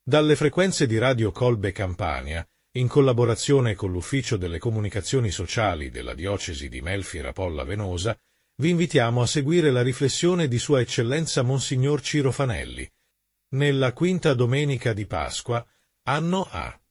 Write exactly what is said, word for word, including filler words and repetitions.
Dalle frequenze di Radio Colbe Campania, in collaborazione con l'Ufficio delle Comunicazioni Sociali della Diocesi di Melfi Rapolla Venosa, vi invitiamo a seguire la riflessione di Sua Eccellenza Monsignor Ciro Fanelli, nella quinta domenica di Pasqua, anno A.